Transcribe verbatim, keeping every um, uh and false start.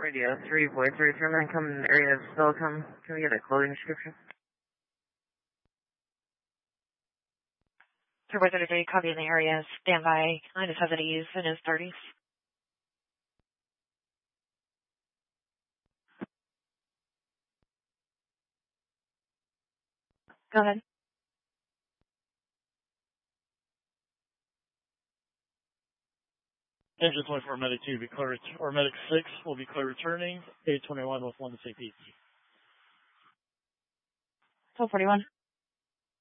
Radio three, Void three, three nine, come in the area of Silicon. Can we get a clothing description? three Void thirty-three, copy in the area, stand by, I just have it ease in his thirties. Go ahead. Engine twenty-four, Medic two, be clear, or Medic six will be clear returning, eight twenty-one with one to take P T. twelve forty-one.